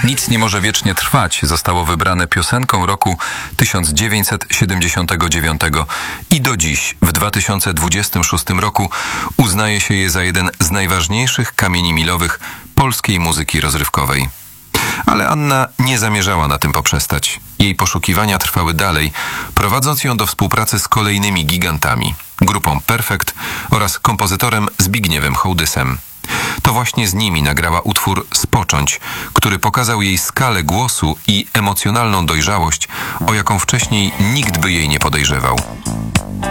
Nic nie może wiecznie trwać zostało wybrane piosenką roku 1979 i do dziś, w 2026 roku, uznaje się je za jeden z najważniejszych kamieni milowych polskiej muzyki rozrywkowej. Ale Anna nie zamierzała na tym poprzestać. Jej poszukiwania trwały dalej, prowadząc ją do współpracy z kolejnymi gigantami, grupą Perfekt oraz kompozytorem Zbigniewem Hołdysem. To właśnie z nimi nagrała utwór Spocząć, który pokazał jej skalę głosu i emocjonalną dojrzałość, o jaką wcześniej nikt by jej nie podejrzewał.